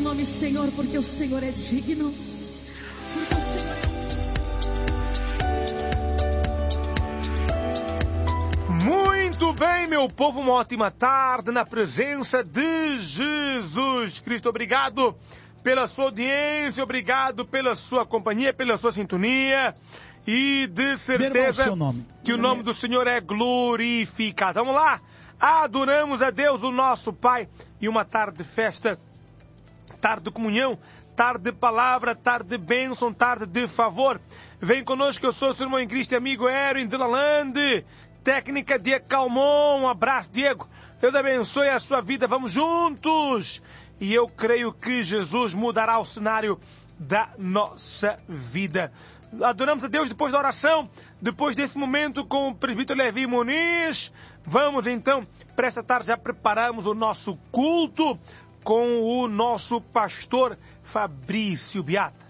nome, Senhor, porque o Senhor é digno. Muito bem, meu povo, uma ótima tarde na presença de Jesus Cristo. Obrigado pela sua audiência, obrigado pela sua companhia, pela sua sintonia. E de certeza que o nome do Senhor é glorificado. Vamos lá, adoramos a Deus, o nosso Pai. E uma tarde de festa, tarde de comunhão, tarde de palavra, tarde de bênção, tarde de favor. Vem conosco, eu sou o seu irmão em Cristo, amigo Erwin de Lalande. Técnica Diego Calmon, um abraço, Diego. Deus abençoe a sua vida, vamos juntos. E eu creio que Jesus mudará o cenário da nossa vida. Adoramos a Deus depois da oração, depois desse momento com o presbítero Levi Muniz. Vamos então, para esta tarde já preparamos o nosso culto com o nosso pastor Fabrício Beata.